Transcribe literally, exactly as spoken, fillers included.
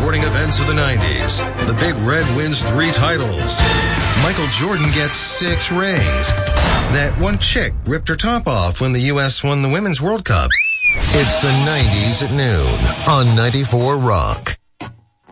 sporting events of the nineties. The Big Red wins three titles. Michael Jordan gets six rings. That one chick ripped her top off when the U S won the Women's World Cup. It's the nineties at noon on ninety-four Rock.